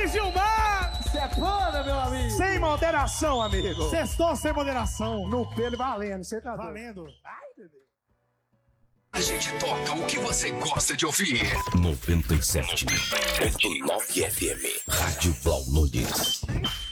Luiz Gilmar! Sepana, meu amigo! Sem moderação, amigo. Sextou sem moderação. No pelo valendo, você tá doido. Valendo. Ai, bebê. A gente toca o que você gosta de ouvir. 97.9 FM, Rádio Blau Nunes.